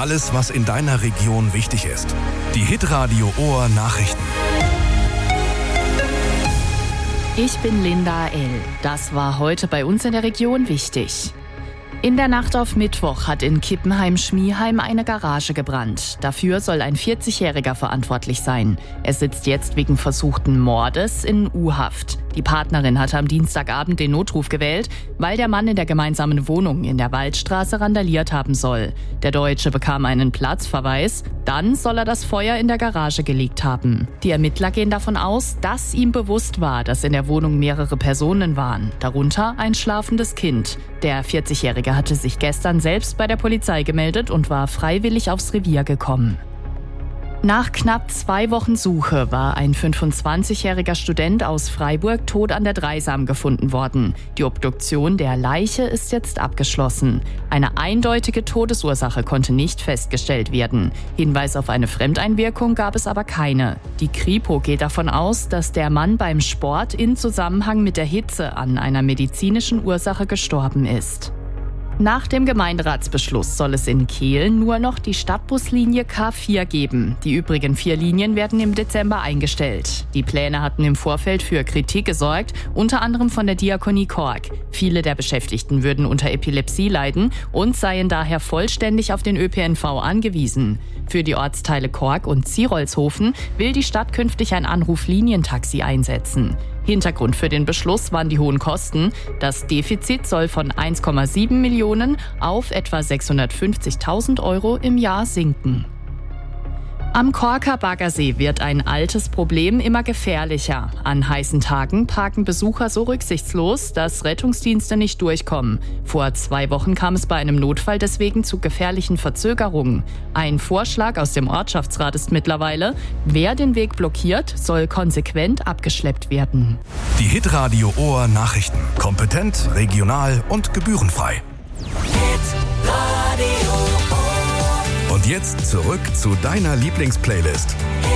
Alles, was in deiner Region wichtig ist. Die Hitradio Ohr Nachrichten. Ich bin Linda L. Das war heute bei uns in der Region wichtig. In der Nacht auf Mittwoch hat in Kippenheim-Schmieheim eine Garage gebrannt. Dafür soll ein 40-Jähriger verantwortlich sein. Er sitzt jetzt wegen versuchten Mordes in U-Haft. Die Partnerin hatte am Dienstagabend den Notruf gewählt, weil der Mann in der gemeinsamen Wohnung in der Waldstraße randaliert haben soll. Der Deutsche bekam einen Platzverweis, dann soll er das Feuer in der Garage gelegt haben. Die Ermittler gehen davon aus, dass ihm bewusst war, dass in der Wohnung mehrere Personen waren, darunter ein schlafendes Kind. Der 40-Jährige hatte sich gestern selbst bei der Polizei gemeldet und war freiwillig aufs Revier gekommen. Nach knapp 2 Wochen Suche war ein 25-jähriger Student aus Freiburg tot an der Dreisam gefunden worden. Die Obduktion der Leiche ist jetzt abgeschlossen. Eine eindeutige Todesursache konnte nicht festgestellt werden. Hinweis auf eine Fremdeinwirkung gab es aber keine. Die Kripo geht davon aus, dass der Mann beim Sport in Zusammenhang mit der Hitze an einer medizinischen Ursache gestorben ist. Nach dem Gemeinderatsbeschluss soll es in Kehl nur noch die Stadtbuslinie K4 geben. Die übrigen 4 Linien werden im Dezember eingestellt. Die Pläne hatten im Vorfeld für Kritik gesorgt, unter anderem von der Diakonie Kork. Viele der Beschäftigten würden unter Epilepsie leiden und seien daher vollständig auf den ÖPNV angewiesen. Für die Ortsteile Kork und Zierolshofen will die Stadt künftig ein Anruflinientaxi einsetzen. Hintergrund für den Beschluss waren die hohen Kosten. Das Defizit soll von 1,7 Millionen auf etwa 650.000 Euro im Jahr sinken. Am Korker Baggersee wird ein altes Problem immer gefährlicher. An heißen Tagen parken Besucher so rücksichtslos, dass Rettungsdienste nicht durchkommen. Vor 2 Wochen kam es bei einem Notfall deswegen zu gefährlichen Verzögerungen. Ein Vorschlag aus dem Ortschaftsrat ist mittlerweile: Wer den Weg blockiert, soll konsequent abgeschleppt werden. Die Hitradio Ohr Nachrichten. Kompetent, regional und gebührenfrei. Und jetzt zurück zu deiner Lieblingsplaylist.